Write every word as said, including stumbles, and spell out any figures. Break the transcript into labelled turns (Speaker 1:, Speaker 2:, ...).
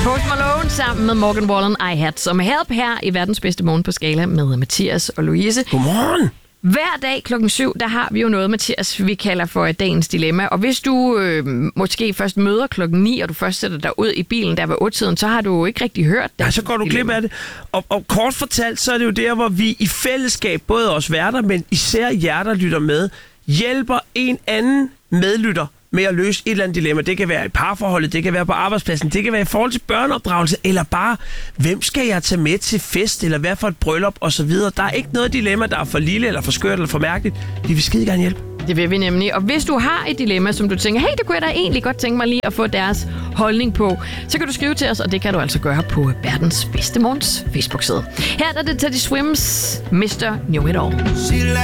Speaker 1: Post Malone sammen med Morgan Wallen, I Had Some Help her i verdens bedste morgen på skala med Mathias og Louise.
Speaker 2: Godmorgen!
Speaker 1: Hver dag klokken syv, der har vi jo noget, Mathias, vi kalder for dagens dilemma. Og hvis du øh, måske først møder klokken ni, og du først sætter dig ud i bilen der ved otte-tiden, så har du jo ikke rigtig hørt det.
Speaker 2: Ja, så går du glip af det. Og, og kort fortalt, så er det jo der, hvor vi i fællesskab, både os værter, men især jer, der lytter med, hjælper en anden medlytter med at løse et eller andet dilemma. Det kan være i parforholdet, det kan være på arbejdspladsen, det kan være i forhold til børneopdragelse, eller bare, hvem skal jeg tage med til fest, eller hvad for et bryllup, osv. Der er ikke noget dilemma, der er for lille, eller for skørt, eller for mærkeligt. Vi vil skide gerne hjælpe.
Speaker 1: Det vil vi nemlig. Og hvis du har et dilemma, som du tænker, hey, det kunne jeg da egentlig godt tænke mig lige at få deres holdning på, så kan du skrive til os, og det kan du altså gøre på verdens bedste morgens Facebook-side. Her er det Teddy Swims mister Know It All.